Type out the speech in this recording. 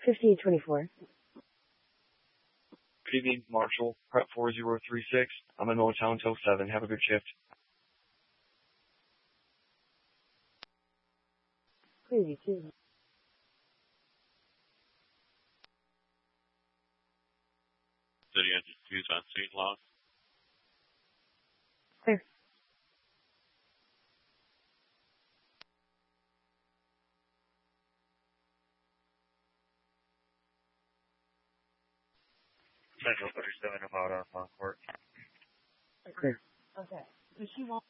5824. Good evening, Marshall. Prep 4036. I'm in Motown until 7. Have a good shift. Crazy, too. City engine 2's on scene log. Clear. Central 37 about Concord. Clear. Okay. So she won't